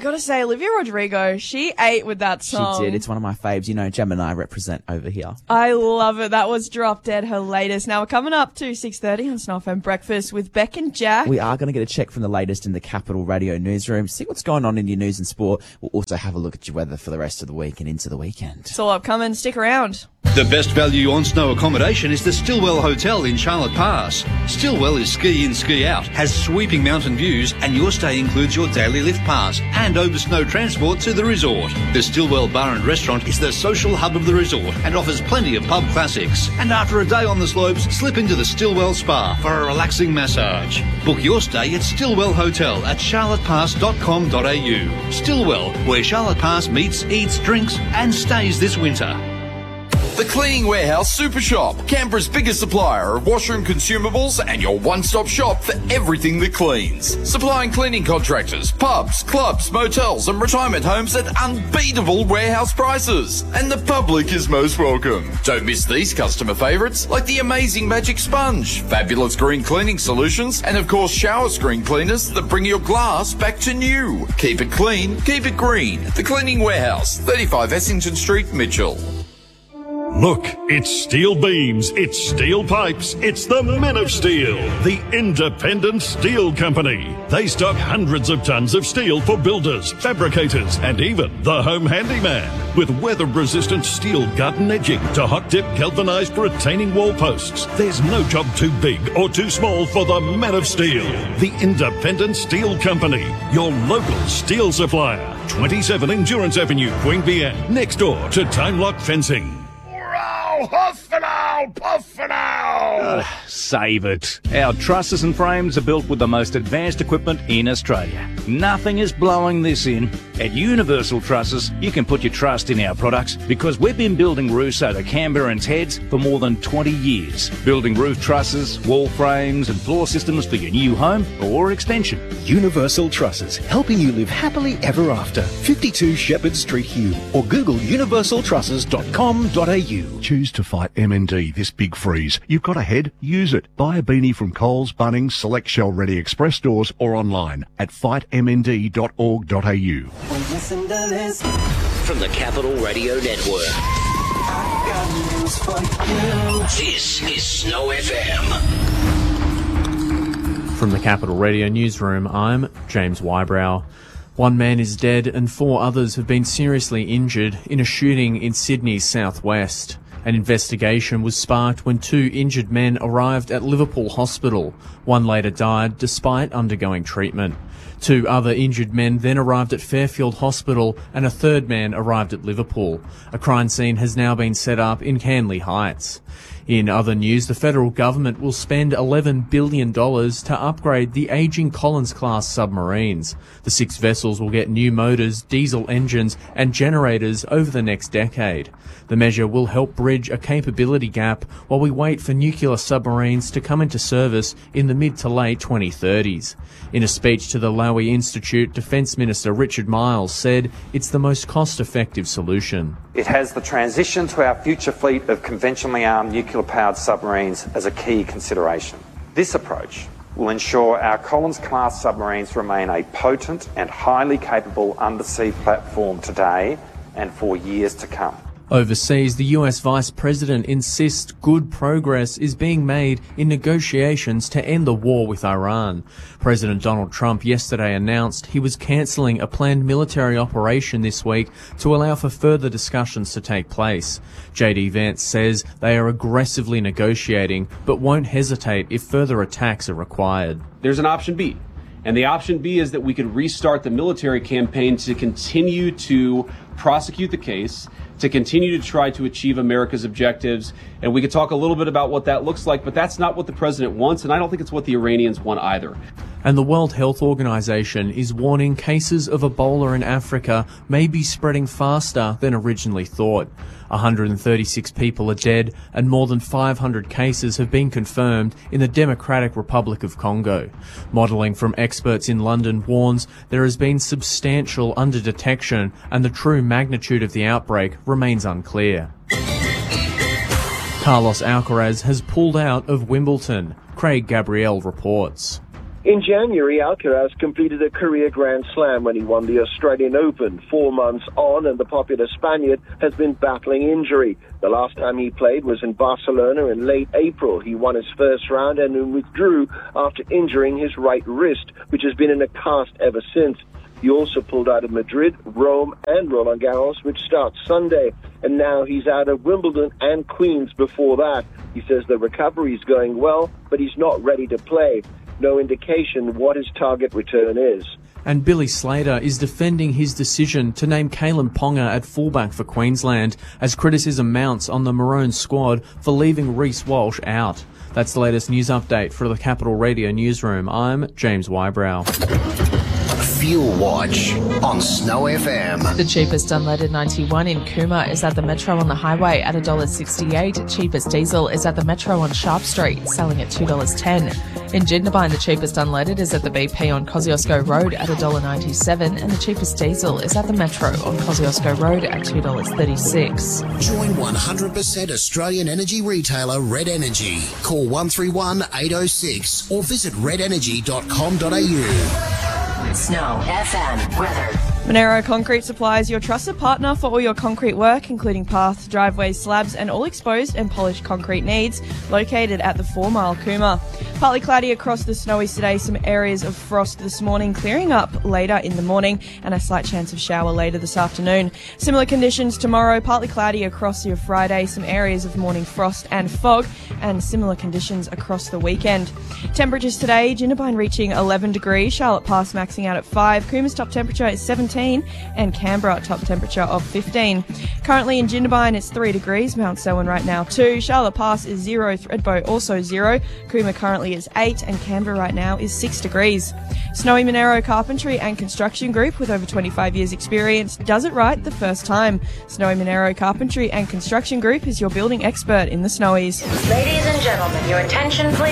gotta say, Olivia Rodrigo, she ate with that song. She did. It's one of my faves. You know, Gemini represent over here. I love it. That was Drop Dead, her latest. Now we're coming up to 6:30 on Snow FM Breakfast with Beck and Jack. We are going to get a check from the latest in the Capital Radio newsroom, see what's going on in your news and sport. We'll also have a look at your weather for the rest of the week and into the weekend. It's all upcoming. Stick around. The best value on snow accommodation is the Stillwell Hotel in Charlotte Pass. Stillwell is ski in, ski out, has sweeping mountain views, and your stay includes your daily lift pass and over snow transport to the resort. The Stillwell Bar and Restaurant is the social hub of the resort and offers plenty of pub classics. And after a day on the slopes, slip into the Stillwell Spa for a relaxing massage. Book your stay at Stillwell Hotel at charlottepass.com.au. Stillwell, where Charlotte Pass meets, eats, drinks and stays this winter. The Cleaning Warehouse Super Shop, Canberra's biggest supplier of washroom consumables and your one-stop shop for everything that cleans. Supplying cleaning contractors, pubs, clubs, motels and retirement homes at unbeatable warehouse prices. And the public is most welcome. Don't miss these customer favourites like the amazing Magic Sponge, fabulous green cleaning solutions and of course shower screen cleaners that bring your glass back to new. Keep it clean, keep it green. The Cleaning Warehouse, 35 Essington Street, Mitchell. Look, it's steel beams, it's steel pipes, it's the Men of Steel, the independent steel company. They stock hundreds of tons of steel for builders, fabricators, and even the home handyman. With weather-resistant steel garden edging to hot-dip galvanized retaining wall posts, there's no job too big or too small for the Men of Steel, the independent steel company. Your local steel supplier, 27 Endurance Avenue, Queanbeyan, next door to Time Lock Fencing. Huff and owl, puff and owl. Save it. Our trusses and frames are built with the most advanced equipment in Australia. Nothing is blowing this in. At Universal Trusses, you can put your trust in our products because we've been building roofs over Canberrans' heads for more than 20 years. Building roof trusses, wall frames and floor systems for your new home or extension. Universal Trusses, helping you live happily ever after. 52 Shepherd Street, Hume, or Google universaltrusses.com.au. Choose to fight MND this big freeze. You've got a head? Use it. Buy a beanie from Coles, Bunnings, Select Shell Ready Express stores or online at fightmnd.org.au. From the Capital Radio Network, this is Snow FM. From the Capital Radio Newsroom, I'm James Wybrow. One man is dead and 4 others have been seriously injured in a shooting in Sydney's southwest. An investigation was sparked when 2 injured men arrived at Liverpool Hospital. One later died despite undergoing treatment. 2 other injured men then arrived at Fairfield Hospital and a third man arrived at Liverpool. A crime scene has now been set up in Canley Heights. In other news, the federal government will spend $11 billion to upgrade the ageing Collins-class submarines. The 6 vessels will get new motors, diesel engines and generators over the next decade. The measure will help bridge a capability gap while we wait for nuclear submarines to come into service in the mid to late 2030s. In a speech to the Lowy Institute, Defence Minister Richard Miles said it's the most cost-effective solution. It has the transition to our future fleet of conventionally armed nuclear-powered submarines as a key consideration. This approach will ensure our Collins-class submarines remain a potent and highly capable undersea platform today and for years to come. Overseas, the US Vice President insists good progress is being made in negotiations to end the war with Iran. President Donald Trump yesterday announced he was cancelling a planned military operation this week to allow for further discussions to take place. JD Vance says they are aggressively negotiating but won't hesitate if further attacks are required. There's an option B. And the option B is that we could restart the military campaign to continue to prosecute the case, to continue to try to achieve America's objectives. And we could talk a little bit about what that looks like, but that's not what the president wants, and I don't think it's what the Iranians want either. And the World Health Organization is warning cases of Ebola in Africa may be spreading faster than originally thought. 136 people are dead and more than 500 cases have been confirmed in the Democratic Republic of Congo. Modelling from experts in London warns there has been substantial underdetection and the true magnitude of the outbreak remains unclear. Carlos Alcaraz has pulled out of Wimbledon. Craig Gabriel reports. In January, Alcaraz completed a career Grand Slam when he won the Australian Open. 4 months on, and the popular Spaniard has been battling injury. The last time he played was in Barcelona in late April. He won his first round and then withdrew after injuring his right wrist, which has been in a cast ever since. He also pulled out of Madrid, Rome, and Roland Garros, which starts Sunday. And now he's out of Wimbledon and Queens before that. He says the recovery is going well, but he's not ready to play. No indication what his target return is. And Billy Slater is defending his decision to name Kalen Ponga at fullback for Queensland as criticism mounts on the Maroon squad for leaving Reece Walsh out. That's the latest news update for the Capital Radio Newsroom. I'm James Wybrow. Fuel Watch on Snow FM. The cheapest unleaded 91 in Cooma is at the Metro on the highway at $1.68. Cheapest diesel is at the Metro on Sharp Street, selling at $2.10. In Jindabyne, the cheapest unleaded is at the BP on Kosciuszko Road at $1.97, and the cheapest diesel is at the Metro on Kosciuszko Road at $2.36. Join 100% Australian energy retailer Red Energy. Call 131 806 or visit redenergy.com.au. Snow FM weather. Monero Concrete supplies your trusted partner for all your concrete work, including paths, driveways, slabs, and all exposed and polished concrete needs, located at the 4 Mile Cooma. Partly cloudy across the Snowies today, some areas of frost this morning, clearing up later in the morning, and a slight chance of shower later this afternoon. Similar conditions tomorrow, partly cloudy across your Friday, some areas of morning frost and fog, and similar conditions across the weekend. Temperatures today, Jindabyne reaching 11 degrees, Charlotte Pass maxing out at 5, Cooma's top temperature is 17, and Canberra top temperature of 15. Currently in Jindabyne it's 3 degrees, Mount Selwyn right now 2, Charlotte Pass is 0, Thredbo also 0, Cooma currently is 8, and Canberra right now is 6 degrees. Snowy Monero Carpentry and Construction Group, with over 25 years experience, does it right the first time. Snowy Monero Carpentry and Construction Group is your building expert in the Snowies. Ladies and gentlemen, your attention please.